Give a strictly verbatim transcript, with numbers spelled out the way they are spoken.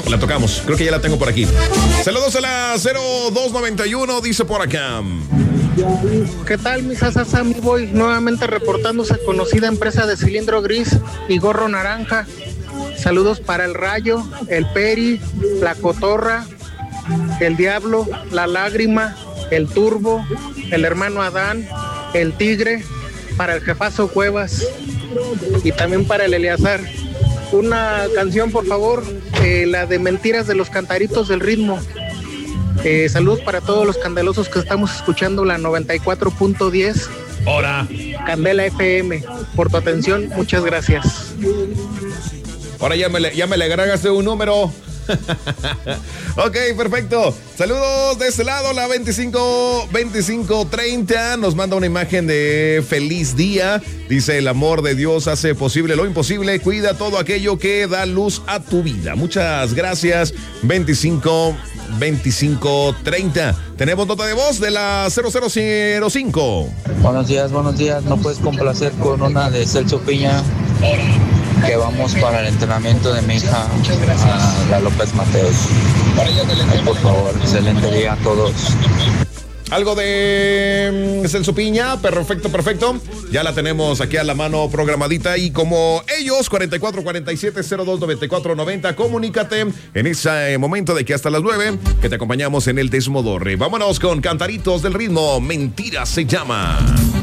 La tocamos, creo que ya la tengo por aquí. Saludos a la cero dos noventa y uno, dice por acá. ¿Qué tal, mis asas, mi boy? Nuevamente reportándose conocida empresa de cilindro gris y gorro naranja. Saludos para el Rayo, el Peri, la Cotorra, el Diablo, la Lágrima, el Turbo, el hermano Adán, el Tigre, para el jefazo Cuevas y también para el Eleazar. Una canción, por favor, eh, la de Mentiras de los Cantaritos del Ritmo. Eh, saludos para todos los candelosos que estamos escuchando la noventa y cuatro punto diez. Ahora. Candela F M. Por tu atención, muchas gracias. Ahora ya me le, ya me le agregaste un número. Ok, perfecto. Saludos de este lado, la veinticinco veinticinco treinta nos manda una imagen de feliz día. Dice: el amor de Dios hace posible lo imposible, cuida todo aquello que da luz a tu vida. Muchas gracias. veinticinco veinticinco treinta. Tenemos nota de voz de la cero cero cero cinco. Buenos días, buenos días. ¿No puedes complacer con una de Celso Piña? Que vamos para el entrenamiento de mi hija, a la López Mateos. Ay, por favor, excelente día a todos. Algo de Celso Piña, perfecto, perfecto. Ya la tenemos aquí a la mano programadita. Y como ellos, cuarenta y cuatro cuarenta y siete cero dos noventa y cuatro noventa, comunícate en ese momento de que hasta las nueve, que te acompañamos en el Desmodorre. Vámonos con Cantaritos del Ritmo, Mentira se llama.